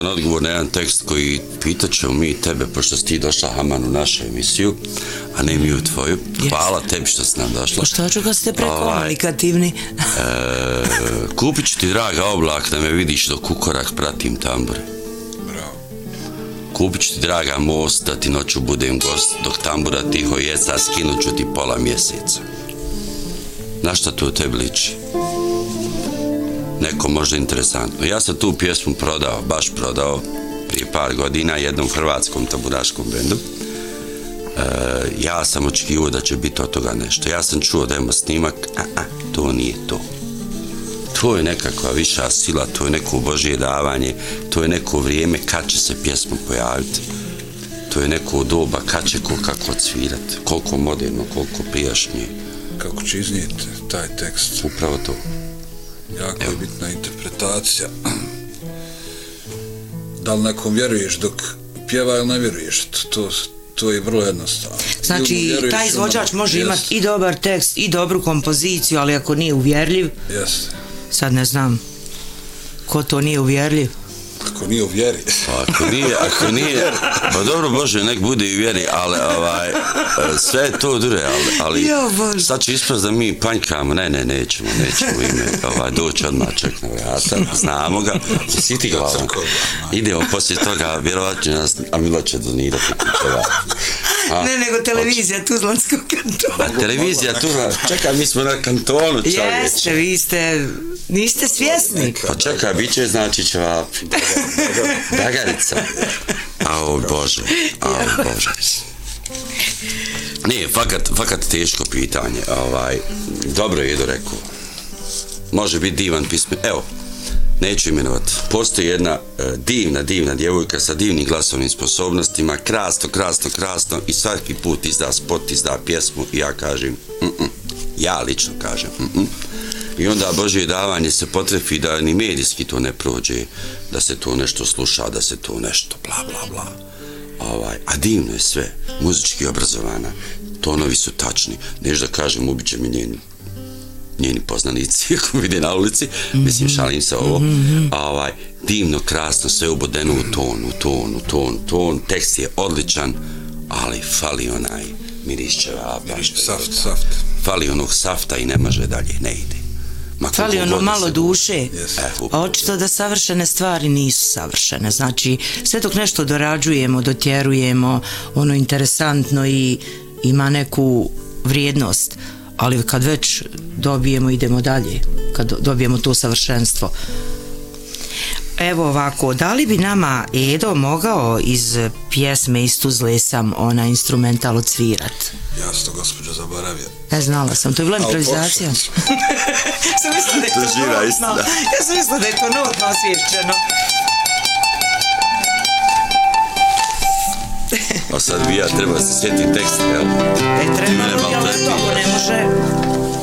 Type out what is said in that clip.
Odgovor na jedan tekst koji pitat ćemo mi tebe, pošto si ti došla, Haman, u našu emisiju, a ne mi u tvoju. Hvala tebi što si nam došla. Što ću kad ste prekomunikativni? Kupit ću ti, draga, oblak da me vidiš dok u korak pratim tambure. Bravo. Kupit ću ti, draga, most da ti noću budem gost, dok tambura tiho jeca, skinut ću ti pola mjeseca. Na šta to tebi liči? Neko možda interesantno. Ja sam tu pjesmu prodao, baš prodao, prije par godina jednom hrvatskom tamburaškom bendu. Ja sam očekivao da će biti od toga nešto. Ja sam čuo da ima snimak, to nije to. To je nekakva viša sila, to je neko božje davanje, to je neko vrijeme kad će se pjesma pojaviti. To je neko doba kad će kako cvirati, koliko moderno, koliko prijašnje. Kako će iznijeti taj tekst? Upravo to. Jako je bitna interpretacija. Da li nekom vjeruješ dok pjeva ili ne vjeruješ? To je vrlo jednostavno. Znači, taj izvođač može imati i dobar tekst i dobru kompoziciju, ali ako nije uvjerljiv, sad ne znam ko to nije uvjerljiv. Ako nije u vjeri. Ako nije, pa dobro Bože, nek bude i u vjeri, ali sve je to dure, ali sad će ispast da mi panjkamo, nećemo ime, doći odmah ček na vrata, znamo ga, siti glavom. Idemo poslije toga, vjerovatno nas Amila će donirati. Ne, nego televizija Tuzlanskog kantona. Televizija Tuzlanskog, čekaj, mi smo na kantonu, čovječe. Jeste, vi niste svjesni. Pa čekaj, bit će znači ćevapi. Bagarica. Ao Bože. Nije, fakat teško pitanje. Dobro je Edo rekao. Može biti divan pismen. Evo, neću imenovati. Postoji jedna divna djevojka sa divnim glasovnim sposobnostima, krasno i svaki put izda spot, izda pjesmu i ja kažem, ja lično kažem, I onda Božje davanje se potrefi da ni medijski to ne prođe, da se to nešto sluša, da se to nešto bla. A divno je sve, muzički obrazovana, tonovi su tačni, nešto da kažem, ubiće mi njeni poznanici, ako vide na ulici, mislim, šalim se ovo, divno, krasno, sve ubodeno u ton, tekst je odličan, ali fali onaj miris ćevapa. Saft. Fali onog safta i ne može dalje, ne ide. Fali ono malo duše, a očito da savršene stvari nisu savršene. Znači, sve dok nešto dorađujemo, dotjerujemo, ono interesantno i ima neku vrijednost, ali kad već dobijemo, idemo dalje, kad dobijemo to savršenstvo. Evo ovako, da li bi nama Edo mogao iz pjesme Iz Tuzle sam ona instrumental odsvirat? Ja sam to, gospođo, zaboravio. Ne znala sam, to je bila improvizacija. Ja sam mislila da je to notno osvješćeno. A sad bi ja treba se sjetiti tekst, jel? Treba, jel to ne može?